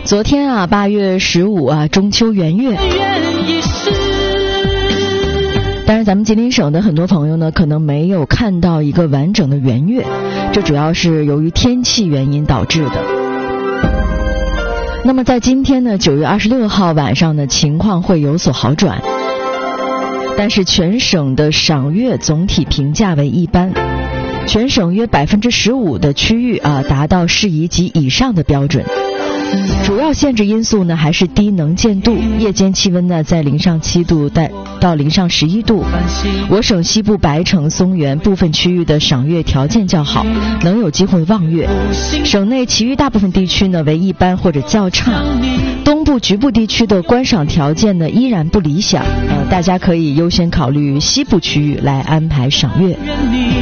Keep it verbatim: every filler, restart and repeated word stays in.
昨天啊，八月十五啊，中秋圆月。当然咱们吉林省的很多朋友呢，可能没有看到一个完整的圆月，这主要是由于天气原因导致的。那么在今天呢，九月二十六号晚上呢，情况会有所好转，但是全省的赏月总体评价为一般，全省约百分之十五的区域啊达到适宜及以上的标准。主要限制因素呢还是低能见度，夜间气温呢在零上七度到零上十一度。我省西部白城、松原部分区域的赏月条件较好，能有机会望月。省内其余大部分地区呢为一般或者较差。东部局部地区的观赏条件呢依然不理想，呃，大家可以优先考虑西部区域来安排赏月。